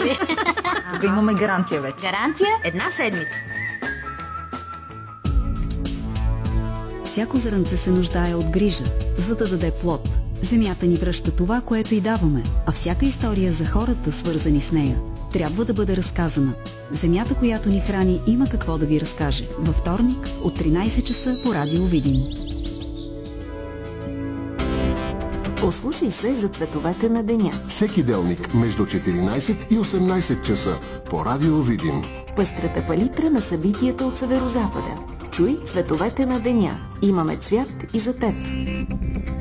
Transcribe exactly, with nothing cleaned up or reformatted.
ви. Тук имаме гаранция вече. Гаранция една седмица. Всяко зрънце се нуждае от грижа, за да даде плод. Земята ни връща това, което й даваме, а всяка история за хората, свързани с нея, трябва да бъде разказана. Земята, която ни храни, има какво да ви разкаже. Във вторник от тринайсет часа по Радио Видин. Послушай се за цветовете на деня. Всеки делник между четиринайсет и осемнайсет часа по Радио Видин. Пъстрата палитра на събитията от Северозапада. Чуй цветовете на деня. Имаме цвят и за теб.